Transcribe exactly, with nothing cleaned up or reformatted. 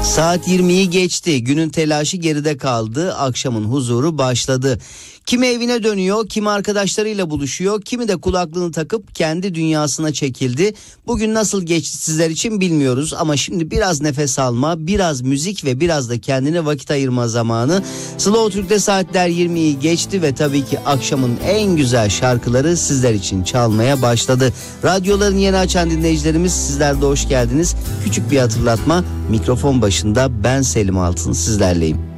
Saat yirmiyi geçti. Günün telaşı geride kaldı. Akşamın huzuru başladı. Kimi evine dönüyor, kimi arkadaşlarıyla buluşuyor, kimi de kulaklığını takıp kendi dünyasına çekildi. Bugün nasıl geçti sizler için bilmiyoruz ama şimdi biraz nefes alma, biraz müzik ve biraz da kendine vakit ayırma zamanı. Slow Türk'te saatler yirmiyi geçti ve tabii ki akşamın en güzel şarkıları sizler için çalmaya başladı. Radyoların yeni açan dinleyicilerimiz, sizler de hoş geldiniz. Küçük bir hatırlatma, mikrofon başında ben Selim Altın sizlerleyim.